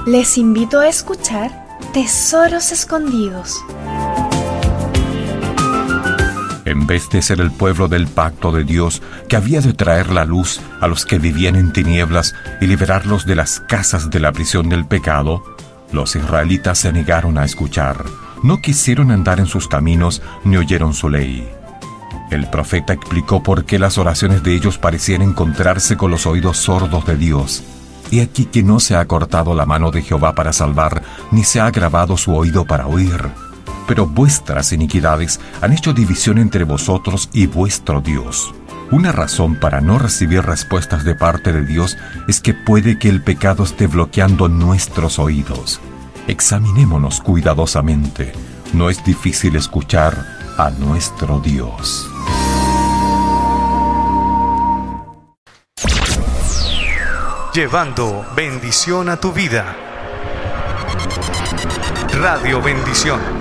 Les invito a escuchar Tesoros Escondidos. En vez de ser el pueblo del pacto de Dios, que había de traer la luz a los que vivían en tinieblas y liberarlos de las casas de la prisión del pecado, los israelitas se negaron a escuchar, no quisieron andar en sus caminos ni oyeron su ley. El profeta explicó por qué las oraciones de ellos parecían encontrarse con los oídos sordos de Dios. He aquí que no se ha cortado la mano de Jehová para salvar, ni se ha agravado su oído para oír. Pero vuestras iniquidades han hecho división entre vosotros y vuestro Dios. Una razón para no recibir respuestas de parte de Dios es que puede que el pecado esté bloqueando nuestros oídos. Examinémonos cuidadosamente. No es difícil escuchar a nuestro Dios. Llevando bendición a tu vida. Radio Bendición.